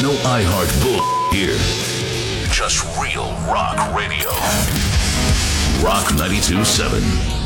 No iHeart bull here. Just real rock radio. Rock 92.7.